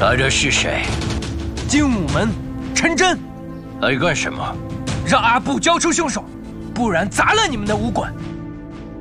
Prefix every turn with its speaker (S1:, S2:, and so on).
S1: 他这是谁？
S2: 精武门陈真，
S1: 来干什么？
S2: 让阿布交出凶手，不然砸烂你们的武馆。